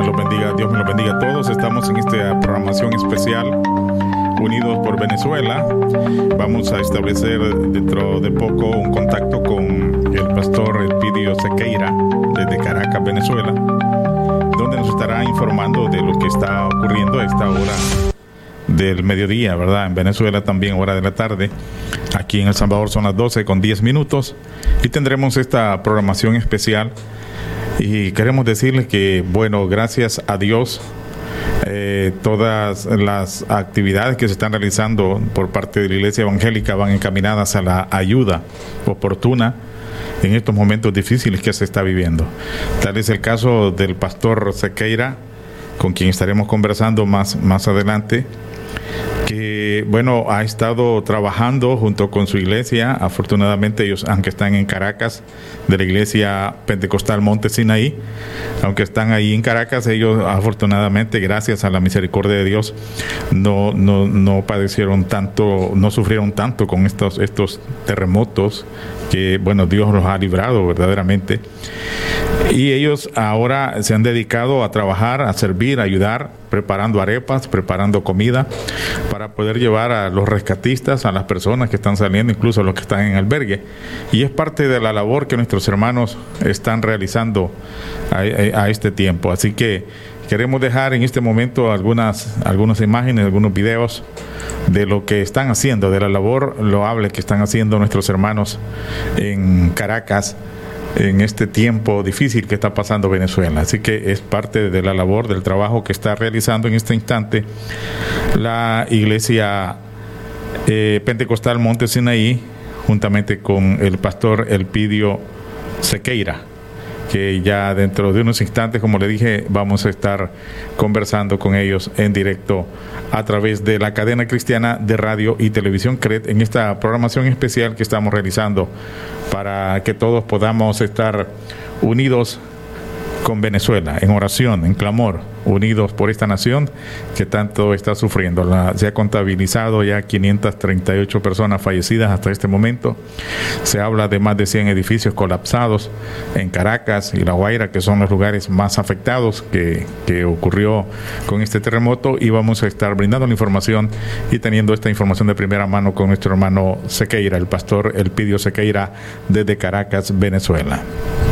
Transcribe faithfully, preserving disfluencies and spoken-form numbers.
los bendiga, Dios me los bendiga a todos. Estamos en esta programación especial Unidos por Venezuela. Vamos a establecer dentro de poco un contacto con el pastor Elpidio Sequeira desde Caracas, Venezuela, donde nos estará informando de lo que está ocurriendo a esta hora del mediodía, ¿verdad? En Venezuela también hora de la tarde. Aquí en El Salvador son las doce con diez minutos y tendremos esta programación especial. Y queremos decirles que, bueno, gracias a Dios, eh, todas las actividades que se están realizando por parte de la Iglesia Evangélica van encaminadas a la ayuda oportuna en estos momentos difíciles que se está viviendo. Tal es el caso del pastor Sequeira, con quien estaremos conversando más, más adelante, que, bueno, ha estado trabajando junto con su iglesia. Afortunadamente ellos, aunque están en Caracas, de la iglesia Pentecostal Monte Sinaí, aunque están ahí en Caracas, ellos afortunadamente, gracias a la misericordia de Dios, no, no, no padecieron tanto, no sufrieron tanto con estos, estos terremotos que, bueno, Dios los ha librado verdaderamente. Y ellos ahora se han dedicado a trabajar, a servir, a ayudar, preparando arepas, preparando comida para poder llevar a los rescatistas, a las personas que están saliendo, incluso a los que están en albergue. Y es parte de la labor que nuestros hermanos están realizando a, a, a este tiempo. Así que queremos dejar en este momento algunas, algunas imágenes, algunos videos de lo que están haciendo, de la labor loable que están haciendo nuestros hermanos en Caracas en este tiempo difícil que está pasando Venezuela. Así que es parte de la labor, del trabajo que está realizando en este instante la iglesia eh, Pentecostal Monte Sinaí, juntamente con el pastor Elpidio Sequeira, que ya dentro de unos instantes, como le dije, vamos a estar conversando con ellos en directo a través de la cadena cristiana de radio y televisión C R E T en esta programación especial que estamos realizando para que todos podamos estar unidos con Venezuela, en oración, en clamor, unidos por esta nación que tanto está sufriendo. La, se ha contabilizado ya quinientas treinta y ocho personas fallecidas hasta este momento. Se habla de más de cien edificios colapsados en Caracas y La Guaira, que son los lugares más afectados que, que ocurrió con este terremoto, y vamos a estar brindando la información y teniendo esta información de primera mano con nuestro hermano Sequeira, el pastor Elpidio Sequeira, desde Caracas, Venezuela.